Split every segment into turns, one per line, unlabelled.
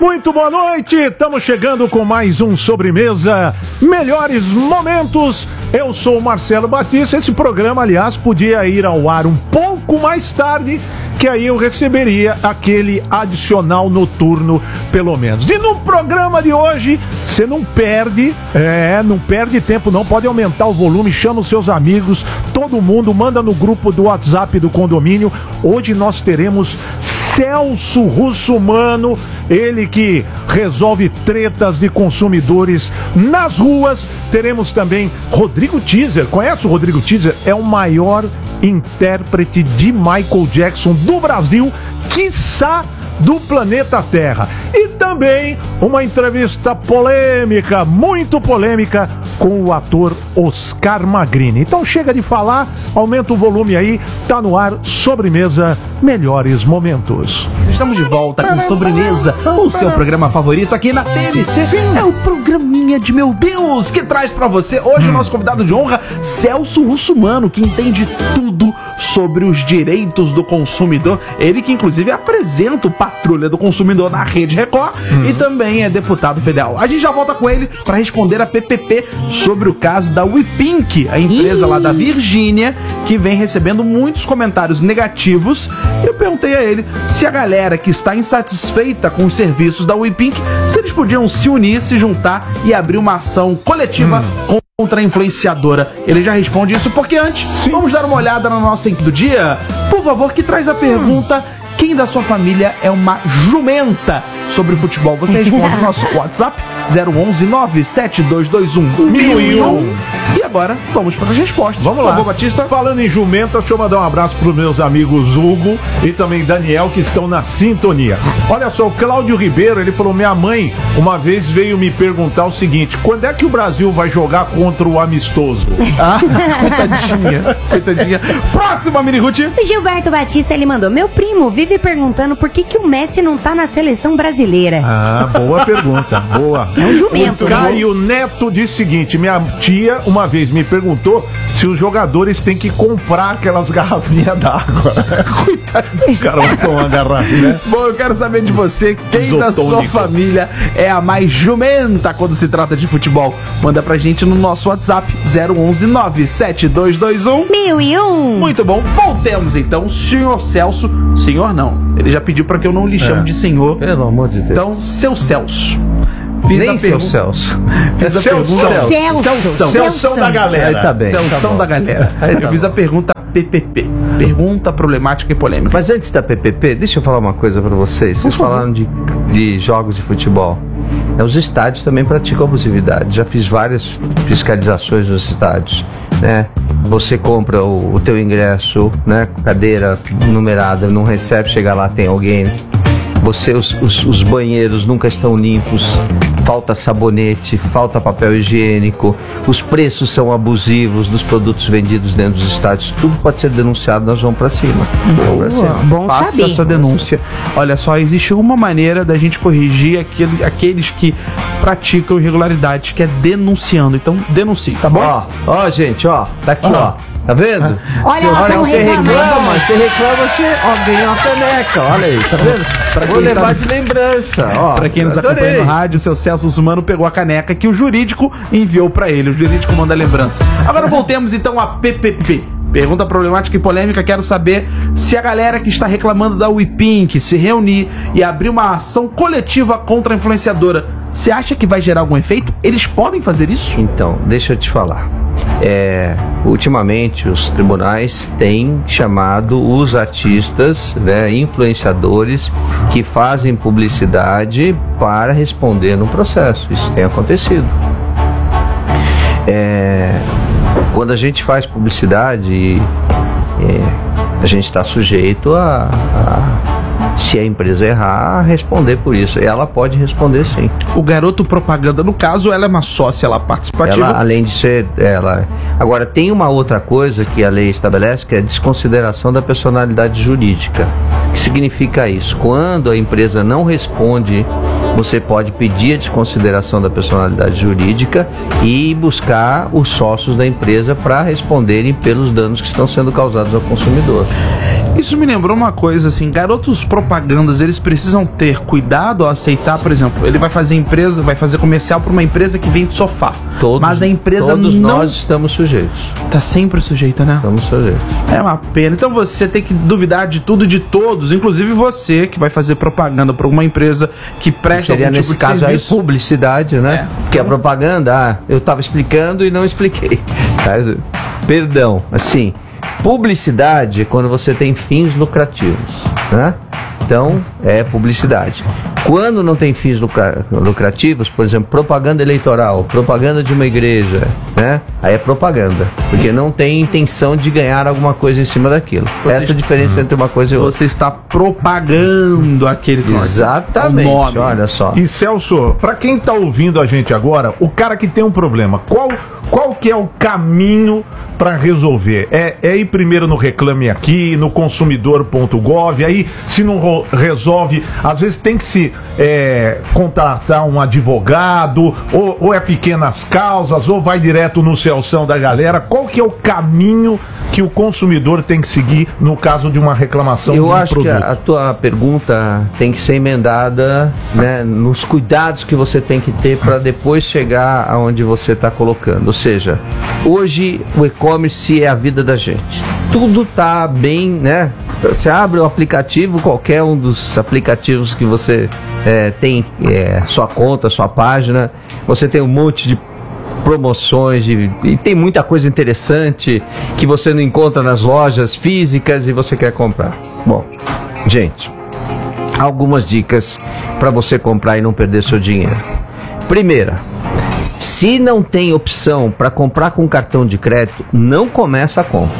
Muito boa noite, estamos chegando com mais um Sobremesa Melhores Momentos. Eu sou o Marcelo Batista. Esse programa, aliás, podia ir ao ar um pouco mais tarde, que aí eu receberia aquele adicional noturno, pelo menos. E no programa de hoje, você não perde tempo não, pode aumentar o volume, chama os seus amigos, todo mundo, manda no grupo do WhatsApp do condomínio. Hoje nós teremos Celso Russomano, ele que resolve tretas de consumidores nas ruas. Teremos também Rodrigo Teaser. Conhece o Rodrigo Teaser? É o maior intérprete de Michael Jackson do Brasil, quiçá do planeta Terra. E também uma entrevista polêmica, muito polêmica, com o ator Oscar Magrini. Então chega de falar, aumenta o volume aí, tá no ar Sobremesa Melhores Momentos.
Estamos de volta com Sobremesa, o seu programa favorito aqui na TNC. É o programinha de meu Deus que traz pra você hoje o nosso convidado de honra, Celso Russomano, que entende tudo sobre os direitos do consumidor. Ele que inclusive apresenta o Patrulha do Consumidor na Rede Record e também é deputado federal. A gente já volta com ele para responder a PPP sobre o caso da WePink, a empresa lá da Virgínia, que vem recebendo muitos comentários negativos. Eu perguntei a ele se a galera que está insatisfeita com os serviços da WePink, se eles podiam se unir, se juntar e abrir uma ação coletiva contra a influenciadora. Ele já responde isso, porque antes, vamos dar uma olhada na nossa equipe do dia. Por favor, que traz a pergunta: quem da sua família é uma jumenta sobre futebol? Você responde no nosso WhatsApp 011 97221 1001. E agora vamos para as respostas.
Vamos lá, Batista. Falando em jumenta, deixa eu mandar um abraço para os meus amigos Hugo e também Daniel, que estão na sintonia. Olha só, o Cláudio Ribeiro, ele falou: minha mãe uma vez veio me perguntar o seguinte: quando é que o Brasil vai jogar contra o amistoso?
Coitadinha. Próxima, Mini Ruth.
Gilberto Batista, ele mandou: meu primo vive perguntando por que o Messi não tá na seleção brasileira.
Ah, boa pergunta, boa.
É um jumento.
O Caio Neto disse o seguinte: minha tia uma vez me perguntou se os jogadores têm que comprar aquelas garrafinhas d'água. Coitado, os caras vão tomar uma garrafinha, né?
Bom, eu quero saber de você, quem da sua família é a mais jumenta quando se trata de futebol? Manda pra gente no nosso WhatsApp 011 97221
1001.
Muito bom, voltemos então, senhor Celso. Senhor não, ele já pediu pra que eu não lhe chame de senhor.
Pelo amor de Deus.
Então, seu Celso.
Nem seu Celso.
Fiz a pergunta.
Celso da galera.
Aí tá bem.
Celso da galera. Eu fiz a pergunta PPP. Pergunta problemática e polêmica.
Mas antes da PPP, deixa eu falar uma coisa pra vocês. Vocês falaram de jogos de futebol. Os estádios também praticam abusividade. Já fiz várias fiscalizações nos estádios, né? Você compra o teu ingresso, né? Cadeira numerada, não recebe, chega lá, tem alguém. Os banheiros nunca estão limpos, falta sabonete, falta papel higiênico, os preços são abusivos dos produtos vendidos dentro dos estádios. Tudo pode ser denunciado, nós vamos pra cima.
Bom
Faça
saber.
essa denúncia. Olha só, existe uma maneira da gente corrigir aqueles que praticam irregularidades, que é denunciando. Então, denuncie, tá bom?
Ó, gente, ó, tá aqui, ó. Tá vendo?
Olha,
Você reclama, você ganha uma caneca, olha aí, tá vendo? Vou levar de lembrança, ó.
Pra quem nos acompanha no rádio, o seu Celso Russomano pegou a caneca que o jurídico enviou pra ele. O jurídico manda a lembrança. Agora voltemos então a PPP. Pergunta problemática e polêmica. Quero saber se a galera que está reclamando da WePink se reunir e abrir uma ação coletiva contra a influenciadora, você acha que vai gerar algum efeito? Eles podem fazer isso?
Então, deixa eu te falar. Ultimamente os tribunais têm chamado os artistas, né, influenciadores que fazem publicidade para responder no processo. Isso tem acontecido. Quando a gente faz publicidade, a gente está sujeito se a empresa errar, responder por isso. Ela pode responder sim.
O garoto propaganda, no caso, ela é uma sócia, ela participativa.
Ela, além de ser... Agora, tem uma outra coisa que a lei estabelece, que é a desconsideração da personalidade jurídica. O que significa isso? Quando a empresa não responde, você pode pedir a desconsideração da personalidade jurídica e buscar os sócios da empresa para responderem pelos danos que estão sendo causados ao consumidor.
Isso me lembrou uma coisa, assim, garotos propagandas, eles precisam ter cuidado ao aceitar, por exemplo, ele vai fazer comercial para uma empresa que vende sofá. Mas a empresa
todos
não...
nós estamos sujeitos.
Tá sempre sujeita, né?
Estamos sujeitos.
É uma pena. Então você tem que duvidar de tudo e de todos, inclusive você que vai fazer propaganda para uma empresa que presta
Seria
algum
nesse
tipo de
caso
serviço.
aí publicidade, né? Porque a propaganda, eu estava explicando e não expliquei. Perdão, assim, publicidade é quando você tem fins lucrativos, né? Então, é publicidade. Quando não tem fins lucrativos, por exemplo, propaganda eleitoral, propaganda de uma igreja, né? Aí é propaganda, porque não tem intenção de ganhar alguma coisa em cima daquilo. Essa é a diferença entre uma coisa e outra.
Você está propagando aquele código.
Exatamente,
O nome.
olha só.
E Celso, pra quem tá ouvindo a gente agora, o cara que tem um problema, qual que é o caminho para resolver? É ir primeiro no Reclame Aqui, no consumidor.gov, aí se não resolve, às vezes tem que se contratar um advogado, ou é pequenas causas, ou vai direto no Celção da galera. Qual que é o caminho que o consumidor tem que seguir no caso de uma reclamação de um produto?
Eu acho que a tua pergunta tem que ser emendada, né, nos cuidados que você tem que ter para depois chegar aonde você está colocando. Ou seja, hoje o e-commerce é a vida da gente. Tudo tá bem, né? Você abre o aplicativo, qualquer um dos aplicativos que você tem sua conta, sua página, você tem um monte de promoções e tem muita coisa interessante que você não encontra nas lojas físicas e você quer comprar. Bom, gente, algumas dicas para você comprar e não perder seu dinheiro. Primeira, se não tem opção para comprar com cartão de crédito, não começa a compra,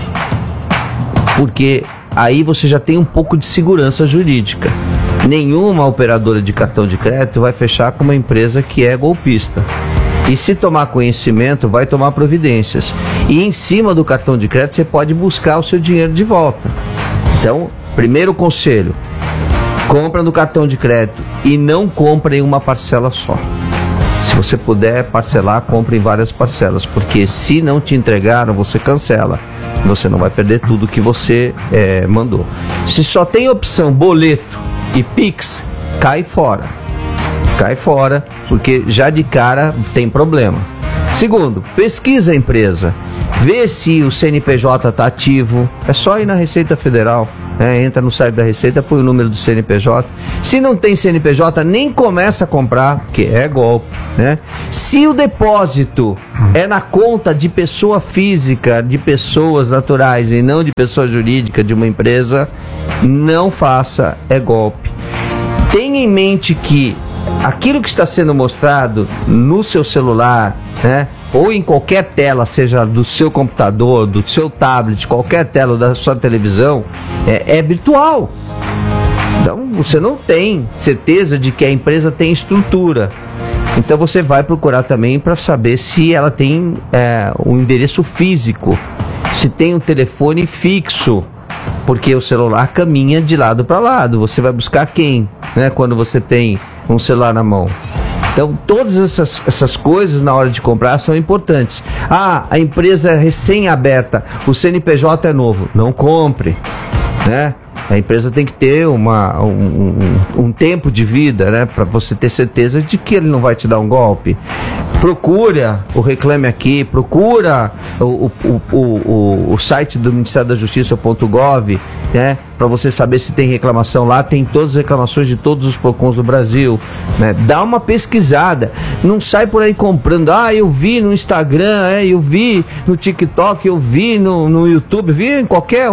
porque aí você já tem um pouco de segurança jurídica. Nenhuma operadora de cartão de crédito vai fechar com uma empresa que é golpista. E se tomar conhecimento, vai tomar providências. E em cima do cartão de crédito, você pode buscar o seu dinheiro de volta. Então, primeiro conselho, compra no cartão de crédito e não compra em uma parcela só. Se você puder parcelar, compre em várias parcelas, porque se não te entregaram, você cancela. Você não vai perder tudo que você mandou. Se só tem opção boleto e Pix, cai fora. Cai fora, porque já de cara tem problema. Segundo, pesquisa a empresa. Vê se o CNPJ está ativo. É só ir na Receita Federal. Entra no site da Receita, põe o número do CNPJ. Se não tem CNPJ, nem começa a comprar, porque é golpe, né? Se o depósito é na conta de pessoa física, de pessoas naturais e não de pessoa jurídica de uma empresa, não faça, é golpe. Tenha em mente que aquilo que está sendo mostrado no seu celular, né, ou em qualquer tela, seja do seu computador, do seu tablet, qualquer tela da sua televisão, é virtual. Então você não tem certeza de que a empresa tem estrutura. Então você vai procurar também para saber se ela tem um endereço físico, se tem um telefone fixo, porque o celular caminha de lado para lado. Você vai buscar quem, né, quando você tem um celular na mão? Então todas essas coisas na hora de comprar são importantes. A empresa é recém-aberta, o CNPJ é novo, não compre, né? A empresa tem que ter um tempo de vida, né, para você ter certeza de que ele não vai te dar um golpe. Procura o Reclame Aqui, procura o site do Ministério da Justiça.gov, né, para você saber se tem reclamação lá. Tem todas as reclamações de todos os PROCONs do Brasil, né? Dá uma pesquisada, não sai por aí comprando. Eu vi no Instagram, eu vi no TikTok, eu vi no YouTube, vi em qualquer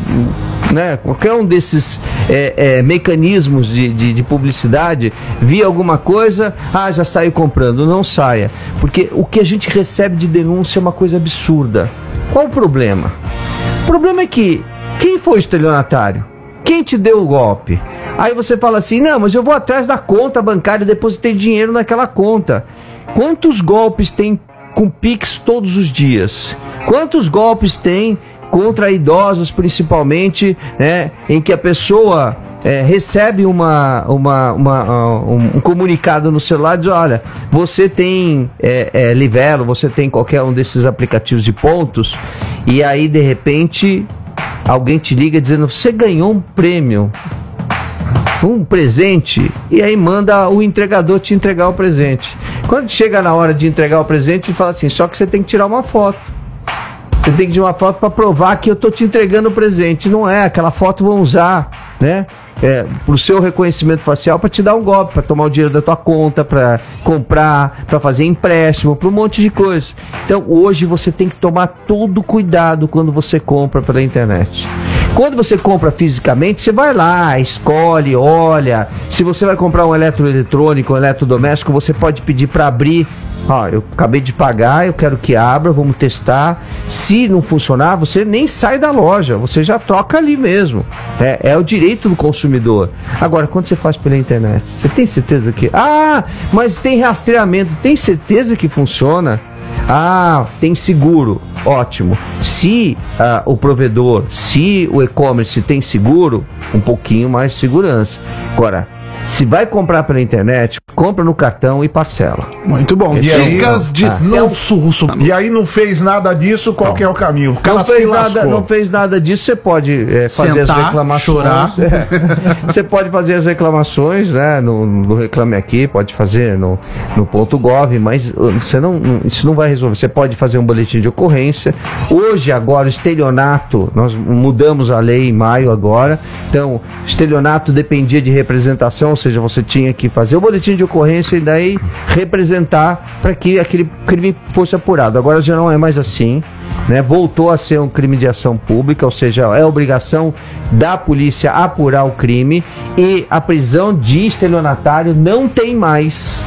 um desses mecanismos de publicidade, vi alguma coisa, já saiu comprando. Não saia, porque o que a gente recebe de denúncia é uma coisa absurda. Qual o problema? O problema é que quem foi o estelionatário? Quem te deu o golpe? Aí você fala assim, não, mas eu vou atrás da conta bancária e depositei dinheiro naquela conta. Quantos golpes tem com Pix todos os dias? Quantos golpes tem contra idosos, principalmente, né, em que a pessoa recebe um comunicado no celular, diz, olha, você tem Livelo, você tem qualquer um desses aplicativos de pontos, e aí de repente alguém te liga dizendo, você ganhou um prêmio, um presente, e aí manda o entregador te entregar o presente. Quando chega na hora de entregar o presente, ele fala assim, só que você tem que tirar uma foto. Você tem que tirar uma foto para provar que eu tô te entregando o presente. Não é, aquela foto vão usar, né? Pro seu reconhecimento facial para te dar um golpe, para tomar o dinheiro da tua conta, para comprar, para fazer empréstimo, para um monte de coisa. Então hoje você tem que tomar todo cuidado quando você compra pela internet. Quando você compra fisicamente, você vai lá, escolhe, olha. Se você vai comprar um eletroeletrônico, um eletrodoméstico, você pode pedir para abrir. Ó, eu acabei de pagar, eu quero que abra, vamos testar. Se não funcionar, você nem sai da loja, você já troca ali mesmo. É o direito do consumidor. Agora, quando você faz pela internet, você tem certeza que... Ah, mas tem rastreamento, tem certeza que funciona? Ah, tem seguro, ótimo. Se o provedor, se o e-commerce tem seguro, um pouquinho mais de segurança. Agora, se vai comprar pela internet, compra no cartão e parcela.
Muito bom. Dicas de Celso Russomano.
E aí não fez nada disso, qual que é o caminho? O cara
não fez nada disso, você pode fazer as reclamações. Chorar. Você pode fazer as reclamações, né, no Reclame Aqui, pode fazer no .gov, mas isso não vai resolver. Você pode fazer um boletim de ocorrência. Hoje, agora, o estelionato, nós mudamos a lei em maio agora, então, estelionato dependia de representação, ou seja, você tinha que fazer o boletim de ocorrência e daí representar para que aquele crime fosse apurado. Agora já não é mais assim, né? Voltou a ser um crime de ação pública, ou seja, é obrigação da polícia apurar o crime, e a prisão de estelionatário não tem mais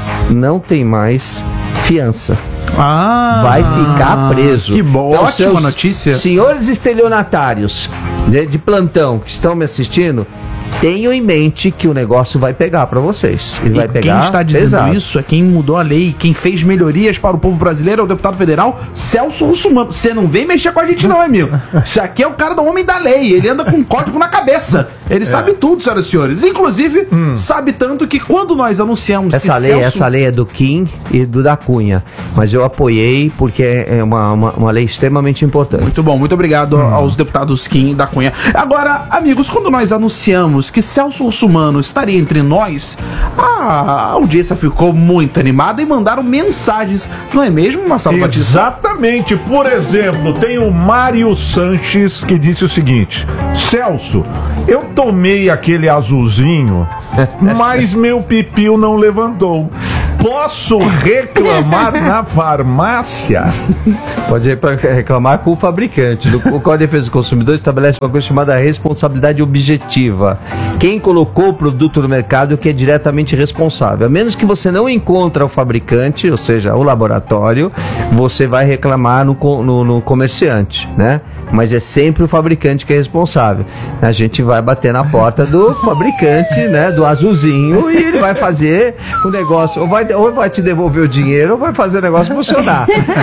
fiança. Vai ficar preso.
Que bom, então, ótima notícia.
Senhores estelionatários de plantão que estão me assistindo, tenham em mente que o negócio vai pegar para vocês. Ele vai pegar.
Quem está dizendo isso é quem mudou a lei, quem fez melhorias para o povo brasileiro, é o deputado federal Celso Russomano. Você não vem mexer com a gente não, amigo. Isso aqui é o cara do homem da lei. Ele anda com um código na cabeça. Ele sabe tudo, senhoras e senhores. Inclusive, sabe tanto que quando nós anunciamos
essa lei é do Kim e do da Cunha. Mas eu apoiei porque é uma lei extremamente importante.
Muito bom, muito obrigado aos deputados Kim e da Cunha. Agora, amigos, quando nós anunciamos que Celso Russomano estaria entre nós, a audiência ficou muito animada e mandaram mensagens, não é mesmo, Marcelo Batista?
Exatamente. Por exemplo, tem o Mário Sanches que disse o seguinte: Celso, eu tomei aquele azulzinho, mas meu pipiu não levantou. Posso reclamar na farmácia?
Pode reclamar com o fabricante. O Código de Defesa do Consumidor estabelece uma coisa chamada responsabilidade objetiva. Quem colocou o produto no mercado é que é diretamente responsável. A menos que você não encontre o fabricante, ou seja, o laboratório, você vai reclamar no comerciante, né? Mas é sempre o fabricante que é responsável. A gente vai bater na porta do fabricante, né, do azulzinho, e ele vai fazer o negócio, ou vai te devolver o dinheiro, ou vai fazer o negócio funcionar.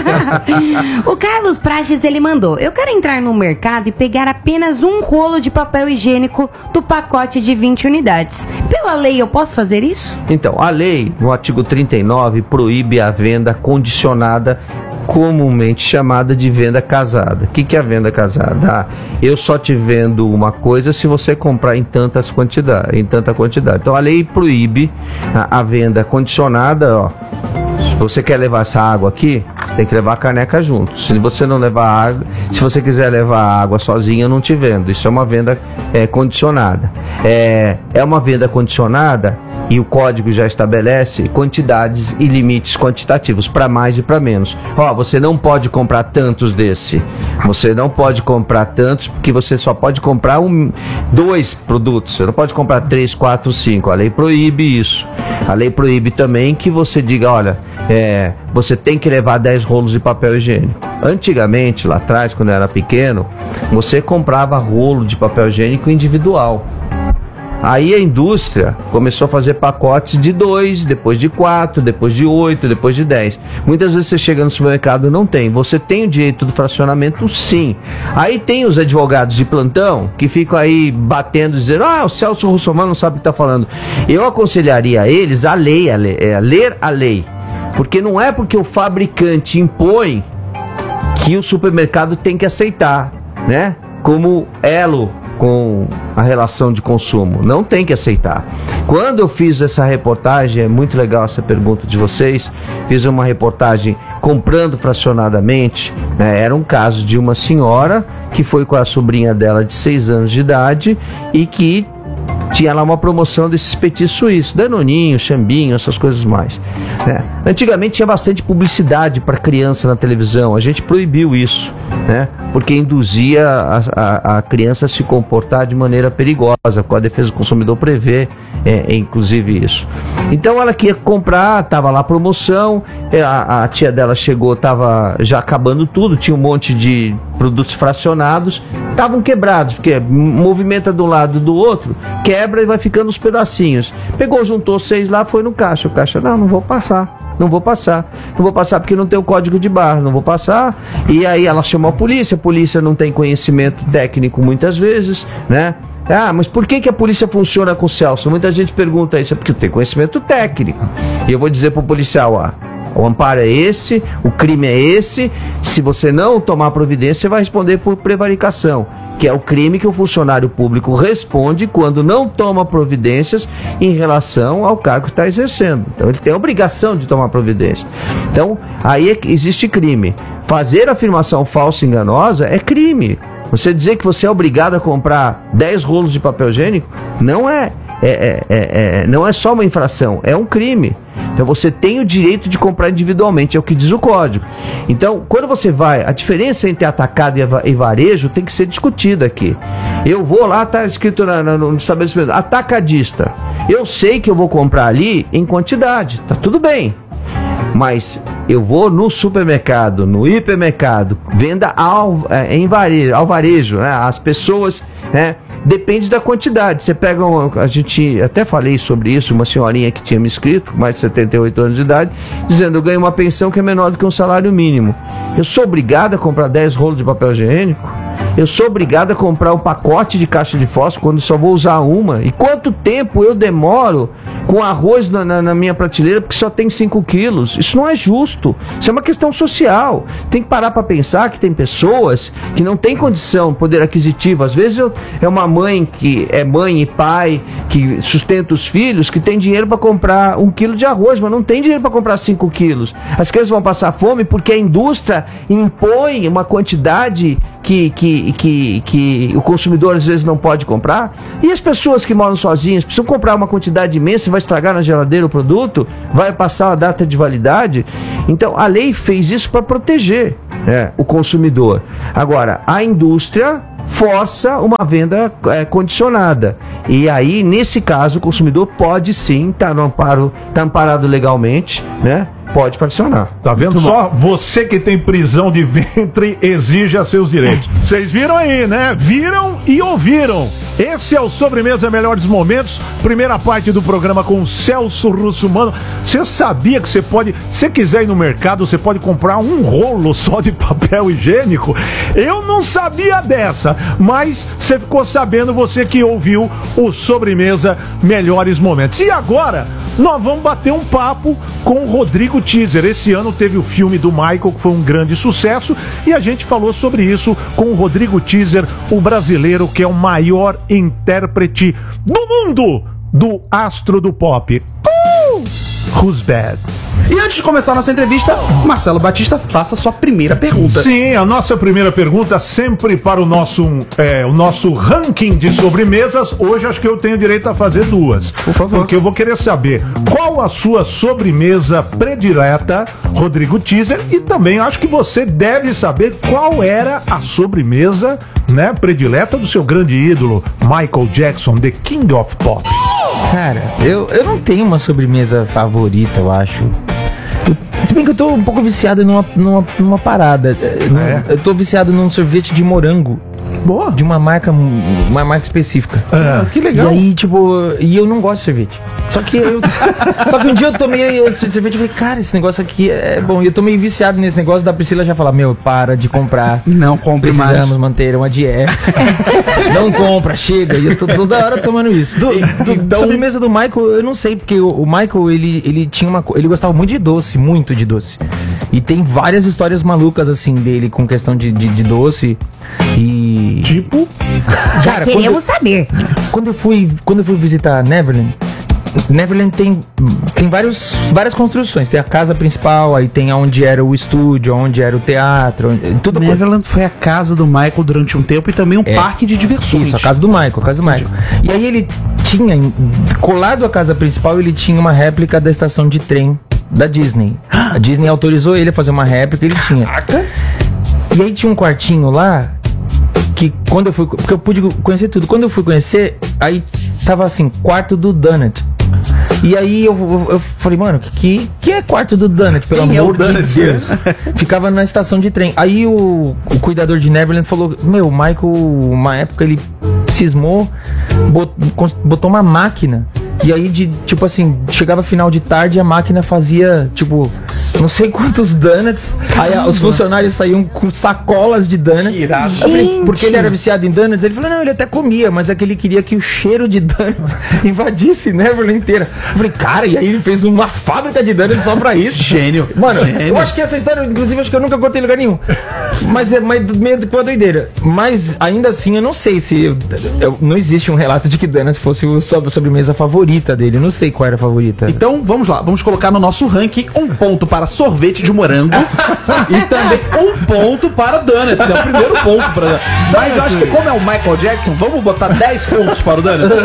O Carlos Prages, ele mandou: eu quero entrar no mercado e pegar apenas um rolo de papel higiênico do pacote de 20 unidades. Pela lei, eu posso fazer isso?
Então, a lei, no artigo 39, proíbe a venda condicionada, comumente chamada de venda casada. O que é a venda casada? Eu só te vendo uma coisa se você comprar em tanta quantidade. Então a lei proíbe a venda condicionada, ó. Se você quer levar essa água aqui, tem que levar a caneca junto. Se você não levar água, se você quiser levar a água sozinha, eu não te vendo. Isso é uma venda condicionada. É uma venda condicionada, e o código já estabelece quantidades e limites quantitativos, para mais e para menos. Ó, você não pode comprar tantos desse. Você não pode comprar tantos, porque você só pode comprar 2 produtos. Você não pode comprar 3, 4, 5. A lei proíbe isso. A lei proíbe também que você diga, olha, você tem que levar 10 rolos de papel higiênico. Antigamente, lá atrás, quando eu era pequeno, você comprava rolo de papel higiênico individual. Aí a indústria começou a fazer pacotes de 2, depois de 4, depois de 8, depois de 10. Muitas vezes você chega no supermercado e não tem. Você tem o direito do fracionamento, sim. Aí tem os advogados de plantão que ficam aí batendo, dizendo, o Celso Russomano não sabe o que está falando. Eu aconselharia a eles a ler a lei. Porque não é porque o fabricante impõe que o supermercado tem que aceitar, né? como elo com a relação de consumo. Não tem que aceitar. Quando eu fiz essa reportagem, é muito legal essa pergunta de vocês, fiz uma reportagem comprando fracionadamente, né? Era um caso de uma senhora que foi com a sobrinha dela de 6 anos de idade e que tinha lá uma promoção desses petis suíços, Danoninho, Xambinho, essas coisas mais, né? Antigamente tinha bastante publicidade para criança na televisão, a gente proibiu isso, né? Porque induzia a criança a se comportar de maneira perigosa, com a defesa do consumidor prevê, inclusive isso. Então ela queria comprar, tava lá a promoção, a tia dela chegou, tava já acabando tudo, tinha um monte de produtos fracionados, estavam quebrados, porque movimenta de um lado do outro, quebra e vai ficando os pedacinhos. Pegou, juntou 6 lá, foi no caixa. O caixa, não vou passar. Não vou passar porque não tem o código de barra, não vou passar. E aí ela chamou a polícia não tem conhecimento técnico muitas vezes, né? Ah, mas por que a polícia funciona com o Celso? Muita gente pergunta isso, é porque tem conhecimento técnico. E eu vou dizer pro policial, o amparo é esse, o crime é esse, se você não tomar providência, você vai responder por prevaricação, que é o crime que o funcionário público responde quando não toma providências em relação ao cargo que está exercendo. Então ele tem a obrigação de tomar providência. Então aí existe crime. Fazer afirmação falsa e enganosa é crime. Você dizer que você é obrigado a comprar 10 rolos de papel higiênico não é só uma infração, é um crime. Então você tem o direito de comprar individualmente, é o que diz o código. Então, quando você vai, a diferença entre atacado e varejo tem que ser discutida aqui. Eu vou lá, está escrito no estabelecimento, atacadista. Eu sei que eu vou comprar ali em quantidade, tá tudo bem. Mas eu vou no supermercado, no hipermercado, venda ao varejo, né? As pessoas, né? Depende da quantidade. Você pega a gente até falei sobre isso, uma senhorinha que tinha me escrito, mais de 78 anos de idade, dizendo: eu ganho uma pensão que é menor do que um salário mínimo. Eu sou obrigado a comprar 10 rolos de papel higiênico? Eu sou obrigado a comprar um pacote de caixa de fósforo quando só vou usar uma? E quanto tempo eu demoro com arroz na minha prateleira porque só tem 5 quilos? Isso não é justo. Isso é uma questão social. Tem que parar para pensar que tem pessoas que não têm condição, poder aquisitivo. Às vezes é uma mãe que é mãe e pai que sustenta os filhos, que tem dinheiro para comprar 1 quilo de arroz, mas não tem dinheiro para comprar 5 quilos. As crianças vão passar fome porque a indústria impõe uma quantidade que o consumidor às vezes não pode comprar, e as pessoas que moram sozinhas precisam comprar uma quantidade imensa, vai estragar na geladeira o produto, vai passar a data de validade. Então a lei fez isso para proteger, né, o consumidor. Agora, a indústria força uma venda condicionada, e aí nesse caso o consumidor pode sim estar no amparo, tá amparado legalmente, né? Pode fracionar.
Tá vendo só? Você que tem prisão de ventre exige seus direitos. Vocês viram aí, né? Viram e ouviram. Esse é o Sobremesa Melhores Momentos, primeira parte do programa com o Celso Russumano. Você sabia que você pode, se quiser ir no mercado, você pode comprar um rolo só de papel higiênico? Eu não sabia dessa, mas você ficou sabendo, você que ouviu o Sobremesa Melhores Momentos. E agora, nós vamos bater um papo com o Rodrigo Teaser. Esse ano teve o filme do Michael, que foi um grande sucesso, e a gente falou sobre isso com o Rodrigo Teaser, o brasileiro que é o maior intérprete do mundo do astro do pop. Who's bad?
E antes de começar a nossa entrevista, Marcelo Batista, faça a sua primeira pergunta.
Sim, a nossa primeira pergunta sempre para o nosso ranking de sobremesas. Hoje acho que eu tenho direito a fazer 2. Por favor. Porque eu vou querer saber qual a sua sobremesa predileta, Rodrigo Teaser, e também acho que você deve saber qual era a sobremesa, né, predileta do seu grande ídolo, Michael Jackson, The King of Pop.
Cara, eu não tenho uma sobremesa favorita, eu acho. Se bem que eu tô um pouco viciado numa parada. Eu tô viciado num sorvete de morango. Boa. De uma marca específica.
Que legal.
E aí, tipo, eu não gosto de sorvete. Só que um dia eu tomei esse sorvete e falei, cara, esse negócio aqui é bom. E eu tô meio viciado nesse negócio da Priscila já falar, para de comprar.
Não compre mais.
Precisamos manter uma dieta. Não compra, chega. E eu tô toda hora tomando isso. Então, sobremesa do Michael, eu não sei, porque o Michael, ele tinha ele gostava muito de doce. E tem várias histórias malucas, assim, dele com questão de doce. E...
Tipo?
Já
Cara,
queremos saber.
Quando eu fui visitar Neverland tem várias construções. Tem a casa principal, aí tem onde era o estúdio, onde era o teatro, tudo.
Neverland foi a casa do Michael durante um tempo e também um parque de diversões.
Isso, a casa do Michael. E aí ele tinha, colado à casa principal, ele tinha uma réplica da estação de trem da Disney. A Disney autorizou ele a fazer uma réplica, ele tinha. E aí tinha um quartinho lá, que quando eu fui, porque eu pude conhecer tudo, quando eu fui conhecer, aí tava assim, quarto do Donut. E aí eu falei, mano, que é quarto do Donut, pelo
Quem
amor
é o Donut?
de Deus? Ficava na estação de trem. Aí o cuidador de Neverland falou, o Michael, uma época ele cismou, botou uma máquina. E aí, tipo assim, chegava final de tarde e a máquina fazia, tipo, não sei quantos donuts. Aí os funcionários saíam com sacolas de donuts.
Irado.
Eu falei, porque ele era viciado em donuts? Ele falou, não, ele até comia, mas é que ele queria que o cheiro de donuts invadisse Neverland inteira. Eu falei, cara, e aí ele fez uma fábrica de donuts só pra isso.
Gênio.
Mano,
Gênio.
eu acho que essa história, inclusive, acho que eu nunca contei em lugar nenhum. Mas é meio com a doideira. Mas ainda assim, eu não sei se... não existe um relato de que donuts fosse a sobremesa favorita dele. Eu não sei qual era a favorita.
Então, vamos lá. Vamos colocar no nosso ranking 1 ponto para sorvete de morango e também 1 ponto para donuts. É o primeiro ponto para... Mas eu acho que como é o Michael Jackson, vamos botar 10 pontos para o donuts.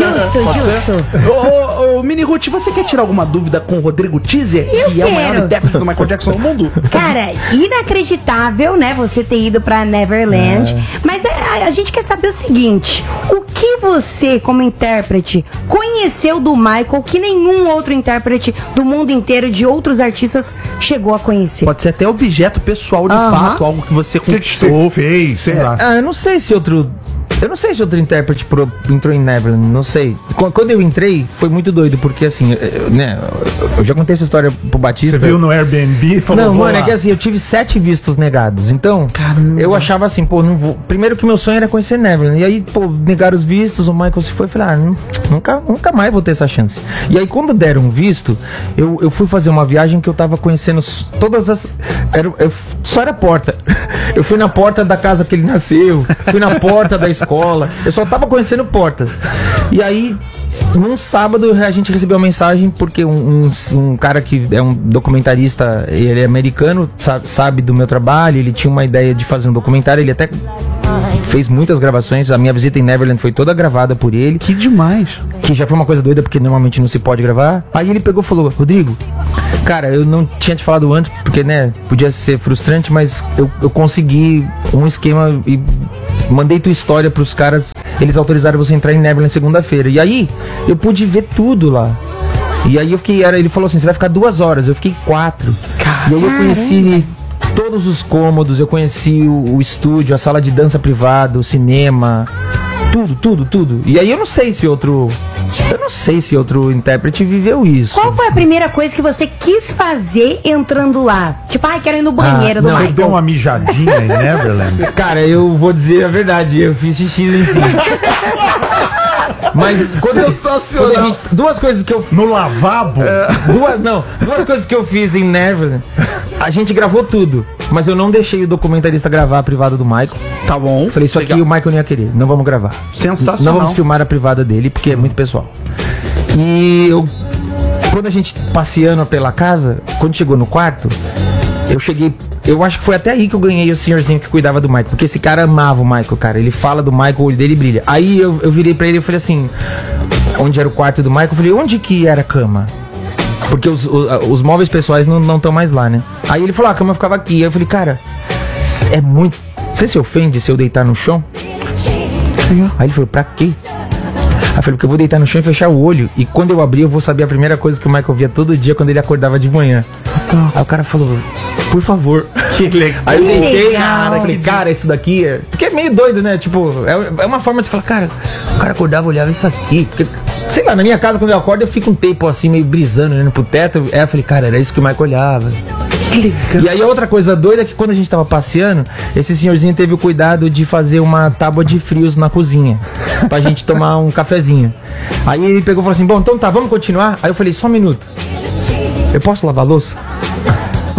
Justo.
Ô, Mini Ruth, você quer tirar alguma dúvida com o Rodrigo Teaser, que é o maior
quero.
intérprete do Michael Jackson no mundo?
Cara, inacreditável, né? Você ter ido pra Neverland. Mas a gente quer saber o seguinte: o que você, como intérprete, conheceu do Michael que nenhum outro intérprete do mundo inteiro, de outros artistas, chegou a conhecer?
Pode ser até objeto pessoal de fato, algo que você
O que
conquistou.
você fez? Sei lá.
Eu não sei se outro intérprete entrou em Neverland, não sei. Quando eu entrei, foi muito doido, porque assim, eu já contei essa história pro Batista.
Você viu no Airbnb e falou,
Não,
vou
mano,
lá.
é que assim, eu tive 7 vistos negados. Então, eu achava assim, pô, não vou. Primeiro que meu sonho era conhecer Neverland. E aí, pô, negaram os vistos, o Michael se foi. Eu falei, nunca mais vou ter essa chance. E aí, quando deram um visto, eu fui fazer uma viagem que eu tava conhecendo todas as. Só era porta. Eu fui na porta da casa que ele nasceu, fui na porta da escola. Eu só tava conhecendo portas. E aí, num sábado, a gente recebeu uma mensagem porque um cara que é um documentarista, ele é americano, sabe do meu trabalho, ele tinha uma ideia de fazer um documentário, ele até fez muitas gravações, a minha visita em Neverland foi toda gravada por ele.
Que demais.
Que já foi uma coisa doida, porque normalmente não se pode gravar. Aí ele pegou e falou, Rodrigo, cara, eu não tinha te falado antes, porque, né, podia ser frustrante, mas eu consegui um esquema e mandei tua história pros caras, eles autorizaram você a entrar em Neverland segunda-feira. E aí, eu pude ver tudo lá. E aí ele falou assim, você vai ficar 2 horas, eu fiquei 4. E aí eu conheci todos os cômodos, eu conheci o estúdio, a sala de dança privada, o cinema, tudo. E aí eu não sei se outro intérprete viveu isso.
Qual foi a primeira coisa que você quis fazer entrando lá? Tipo, quero ir no banheiro do
Você
Michael.
deu uma mijadinha em Neverland?
Cara, eu vou dizer a verdade, eu fiz xixi em cima. Mas
Sensacional.
duas coisas que eu
No lavabo?
duas coisas que eu fiz em Neverland. A gente gravou tudo, mas eu não deixei o documentarista gravar a privada do Michael.
Tá bom.
Falei, isso aqui
Legal.
o Michael não ia querer, não vamos gravar.
Sensacional.
Não vamos filmar a privada dele, porque é muito pessoal. E quando a gente passeando pela casa, quando chegou no quarto, eu acho que foi até aí que eu ganhei o senhorzinho que cuidava do Michael, porque esse cara amava o Michael, cara. Ele fala do Michael, o olho dele brilha. Aí eu virei pra ele e falei assim, onde era o quarto do Michael, eu falei, onde que era a cama? Porque os móveis pessoais não estão mais lá, né? Aí ele falou, a cama ficava aqui. Aí eu falei, cara, é muito... Você se ofende se eu deitar no chão? Aí ele falou, pra quê? Aí eu falei, porque eu vou deitar no chão e fechar o olho. E quando eu abrir, eu vou saber a primeira coisa que o Michael via todo dia quando ele acordava de manhã. Aí o cara falou, por favor.
Que legal.
Aí eu deitei,
legal.
falei, cara, isso daqui é... Porque é meio doido, né? Tipo, é uma forma de falar, cara, o cara acordava e olhava isso aqui. Porque, sei lá, na minha casa, quando eu acordo, eu fico um tempo assim, meio brisando, olhando pro teto. Aí eu falei, cara, era isso que o Michael olhava.
Que legal.
E aí a outra coisa doida é que quando a gente tava passeando, esse senhorzinho teve o cuidado de fazer uma tábua de frios na cozinha, pra gente tomar um cafezinho. Aí ele pegou e falou assim, bom, então tá, vamos continuar? Aí eu falei, só um minuto, eu posso lavar a louça?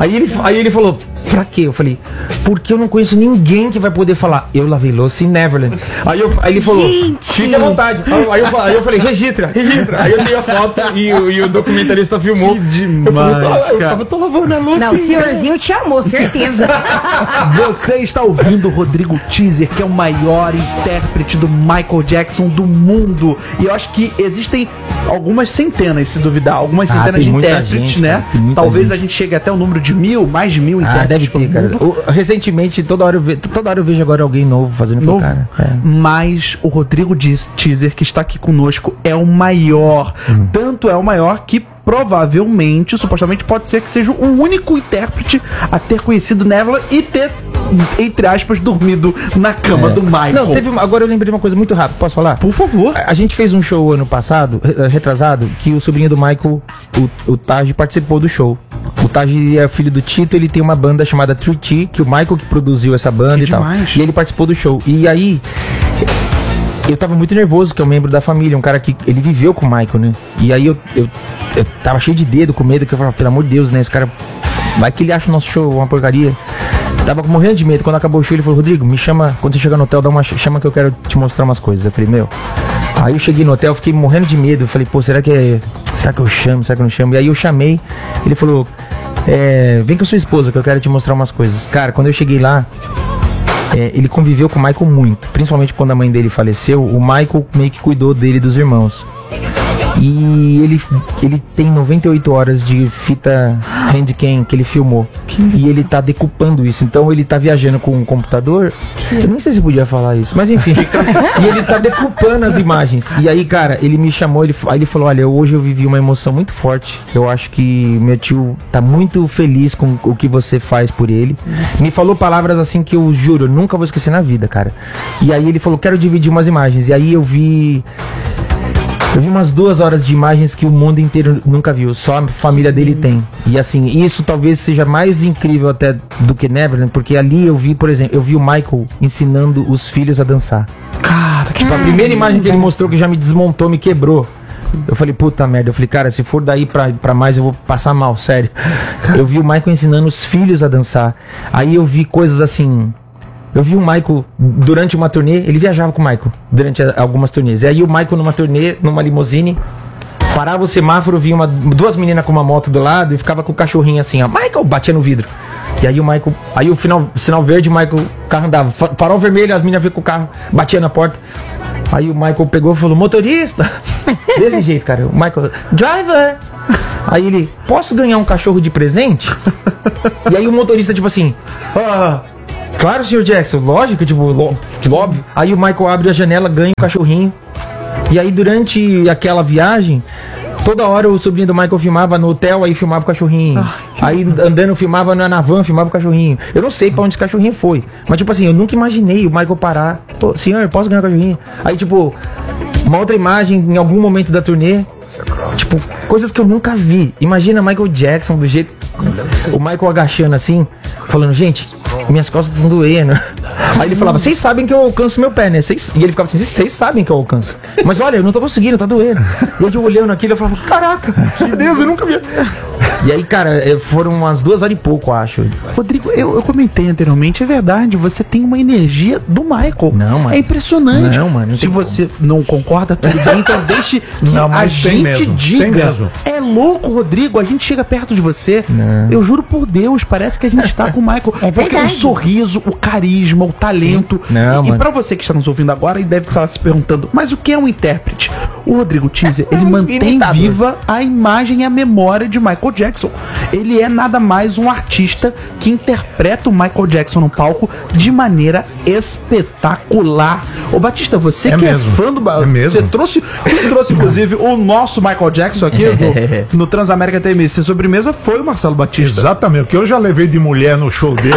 Aí ele falou, pra quê? Eu falei, porque eu não conheço ninguém que vai poder falar, eu lavei louça em Neverland. Aí ele falou, fique à vontade. Aí eu falei, registra. Aí eu dei a foto e o documentarista filmou.
Que demais,
eu tô lavando a louça.
Não, o senhorzinho te amou, certeza.
Você está ouvindo o Rodrigo Teaser, que é o maior intérprete do Michael Jackson do mundo. E eu acho que existem algumas centenas, se duvidar, algumas centenas de intérpretes, né? Talvez a gente chegue até o número de 1000, mais de 1000 intérpretes.
Deve ter, cara. Recentemente, toda hora eu vejo agora alguém novo fazendo cara.
Mas o Rodrigo Teaser, que está aqui conosco, é o maior. Tanto é o maior que provavelmente, supostamente, pode ser que seja o único intérprete a ter conhecido Neverland e ter, entre aspas, dormido na cama do Michael.
Não, agora eu lembrei de uma coisa muito rápida, posso falar?
Por favor.
A gente fez um show ano passado, retrasado, que o sobrinho do Michael, o Taj, participou do show. O Taj é filho do Tito, ele tem uma banda chamada 3T, que o Michael que produziu essa banda e tal. E ele participou do show. E aí, eu tava muito nervoso, que é um membro da família, um cara que ele viveu com o Michael, né? E aí eu tava cheio de dedo, com medo, que eu falava, pelo amor de Deus, né? Esse cara, vai que ele acha o nosso show uma porcaria. Tava morrendo de medo. Quando acabou o show, ele falou, Rodrigo, me chama, quando você chegar no hotel, chama que eu quero te mostrar umas coisas. Eu falei, meu. Aí eu cheguei no hotel, fiquei morrendo de medo. Eu falei, pô, será que eu chamo? Será que eu não chamo? E aí eu chamei, ele falou, vem com a sua esposa que eu quero te mostrar umas coisas. Cara, quando eu cheguei lá, ele conviveu com o Michael muito, principalmente quando a mãe dele faleceu. O Michael meio que cuidou dele e dos irmãos. E ele tem 98 horas de fita handcam que ele filmou. E ele tá decupando isso. Então ele tá viajando com um computador. Eu não sei se podia falar isso, mas enfim. E ele tá decupando as imagens. E aí, cara, ele me chamou, aí ele falou, olha, hoje eu vivi uma emoção muito forte. Eu acho que meu tio tá muito feliz com o que você faz por ele. Me falou palavras assim que eu juro, eu nunca vou esquecer na vida, cara. E aí ele falou, quero dividir umas imagens. E aí eu vi umas 2 horas de imagens que o mundo inteiro nunca viu, só a família dele tem. E assim, isso talvez seja mais incrível até do que Neverland, porque ali eu vi, por exemplo, eu vi o Michael ensinando os filhos a dançar.
Cara,
tipo, a primeira imagem que ele mostrou que já me desmontou, me quebrou. Eu falei, puta merda, eu falei, cara, se for daí pra mais eu vou passar mal, sério. Eu vi o Michael ensinando os filhos a dançar. Aí eu vi coisas assim. Eu vi o Michael durante uma turnê, ele viajava com o Michael durante algumas turnês. E aí o Michael numa turnê, numa limusine, parava o semáforo, vinha 2 meninas com uma moto do lado e ficava com o cachorrinho assim, ó. Michael batia no vidro. E aí o sinal verde, o Michael, o carro andava. Farol vermelho, as meninas vinham com o carro, batia na porta. Aí o Michael pegou e falou, motorista. Desse jeito, cara. O Michael, driver. Aí ele, posso ganhar um cachorro de presente? E aí o motorista, tipo assim, claro, Sr. Jackson, lógico, tipo, óbvio. Aí o Michael abre a janela, ganha o cachorrinho. E aí durante aquela viagem, toda hora o sobrinho do Michael filmava no hotel, aí filmava o cachorrinho. Aí andando, filmava na van, filmava o cachorrinho. Eu não sei pra onde esse cachorrinho foi. Mas tipo assim, eu nunca imaginei o Michael parar. Pô, senhor, posso ganhar o cachorrinho? Aí tipo, uma outra imagem em algum momento da turnê. Tipo, coisas que eu nunca vi. Imagina Michael Jackson do jeito, o Michael agachando assim, falando, gente, minhas costas estão doendo. Aí ele falava, vocês sabem que eu alcanço meu pé, né? E ele ficava assim, vocês sabem que eu alcanço. Mas olha, eu não tô conseguindo, tá doendo. E aí eu olhando aquilo, eu falava, caraca, que Deus, eu nunca vi. E aí, cara, foram umas 2 horas e pouco, eu acho.
Rodrigo, eu comentei anteriormente, é verdade, você tem uma energia do Michael.
Não, mano.
É impressionante.
Não, mano.
Se você não concorda, tudo bem, então deixe que
Não,
a
mas tem
gente
mesmo, tem
diga.
mesmo.
É louco, Rodrigo, a gente chega perto de você, eu juro por Deus, parece que a gente tá com o Michael.
É
porque
verdade.
o sorriso, o carisma, o talento.
Não,
e
mano.
pra você que está nos ouvindo agora e deve estar se perguntando, mas o que é um intérprete? O Rodrigo Teaser, ele mantém viva a imagem e a memória de Michael Jackson. Ele é nada mais um artista que interpreta o Michael Jackson no palco de maneira espetacular. Ô Batista, você que
mesmo.
é fã do...
É mesmo.
Você trouxe, quem trouxe inclusive o nosso Michael Jackson aqui no Transamérica TMC Sobremesa foi o Marcelo Batista.
Exatamente, o que eu já levei de mulher no show dele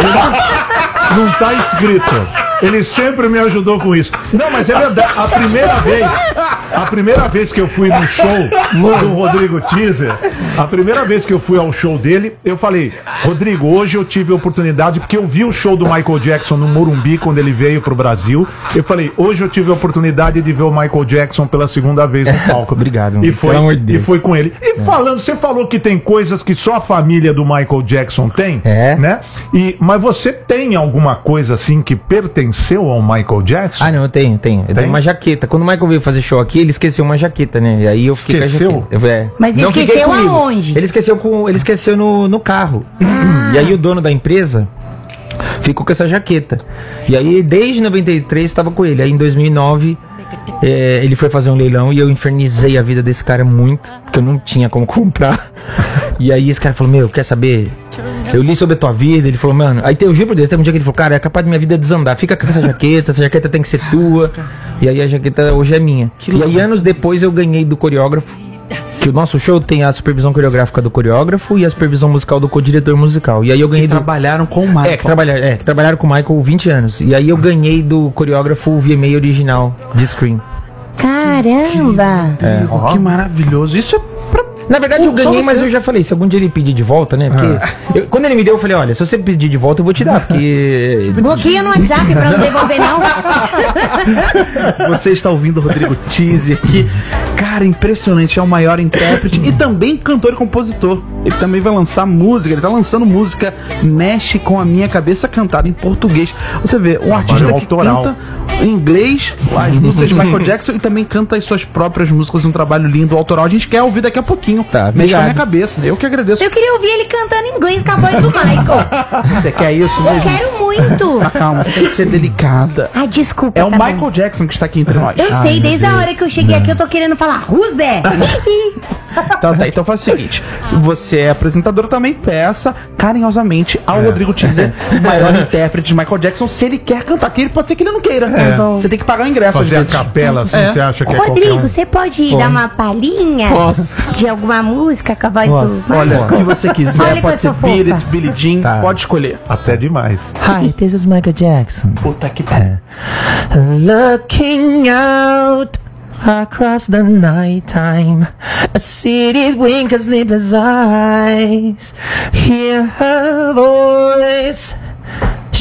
não tá escrito. Ele sempre me ajudou com isso. Não, mas é verdade, a primeira vez A primeira vez que eu fui no show do Rodrigo Teaser, a primeira vez que eu fui ao show dele, eu falei, Rodrigo, hoje eu tive a oportunidade, porque eu vi o show do Michael Jackson no Morumbi, quando ele veio pro Brasil. Eu falei, hoje eu tive a oportunidade de ver o Michael Jackson pela segunda vez no palco.
Obrigado,
e foi,
pelo amor de Deus.
e foi com ele. E falando, você falou que tem coisas que só a família do Michael Jackson tem, né? Mas você tem alguma coisa assim que pertenceu ao Michael Jackson?
Ah, não, eu tenho. Eu tenho uma jaqueta. Quando o Michael veio fazer show aqui, ele esqueceu uma jaqueta, né? E aí eu fiquei
Esqueceu?
com a jaqueta.
Mas
Não fiquei
esqueceu
comigo.
aonde?
Ele esqueceu no carro. E aí o dono da empresa ficou com essa jaqueta. E aí desde 93 estava com ele. Aí em 2009 ele foi fazer um leilão e eu infernizei a vida desse cara muito, porque eu não tinha como comprar. E aí esse cara falou, meu, quer saber? Eu li sobre a tua vida. Ele falou, mano, aí eu juro por Deus, teve um dia que ele falou, cara, é capaz de minha vida desandar, fica com essa jaqueta tem que ser tua. E aí a jaqueta hoje é minha. E aí anos depois eu ganhei do coreógrafo, que o nosso show tem a supervisão coreográfica do coreógrafo e a supervisão musical do co-diretor musical. E aí eu ganhei
trabalharam com o Michael.
Que trabalharam com o Michael 20 anos. E aí eu ganhei do coreógrafo o VMA original de Scream.
Caramba!
Que maravilhoso. Isso é pra...
Na verdade eu ganhei, mas eu já falei, se algum dia ele pedir de volta, né? Porque quando ele me deu, eu falei, olha, se você pedir de volta, eu vou te dar, porque...
Bloqueia no WhatsApp pra não devolver, não.
Você está ouvindo o Rodrigo Teaser, que, cara, impressionante, é o maior intérprete e também cantor e compositor. Ele também vai lançar música, ele tá lançando música Mexe com a Minha Cabeça, cantada em português. Você vê, um artista que canta em inglês as músicas de Michael Jackson e também canta as suas próprias músicas, um trabalho lindo, autoral. A gente quer ouvir daqui a pouquinho.
Tá,
Mexe com a minha cabeça, eu que agradeço.
Eu queria ouvir ele cantando em inglês com a voz do Michael.
Você quer isso
Eu
mesmo?
quero muito.
Ah, calma, você tem que ser delicada.
Ai, desculpa.
É o
tá bom.
Michael Jackson que está aqui entre nós.
Eu sei, desde a hora que eu cheguei aqui, eu tô querendo falar Rusber.
Então faz o seguinte, se você é apresentadora também, peça carinhosamente ao Rodrigo Teaser, o maior intérprete de Michael Jackson, se ele quer cantar, que ele pode ser que ele não queira. Então, você tem que pagar o ingresso.
Fazer a
às vezes.
capela, assim, você acha que é qualquer
Rodrigo,
um?
você pode dar uma palhinha
Posso.
de alguma música com a voz do
Olha,
Michael?
o que você quiser,
Olha que
pode
eu
ser
sou fofa.
Billie Jean, pode escolher.
Até demais.
Hi, this is Michael Jackson.
Puta que pariu.
Looking out across the nighttime, a city winks sleepless eyes. Hear her voice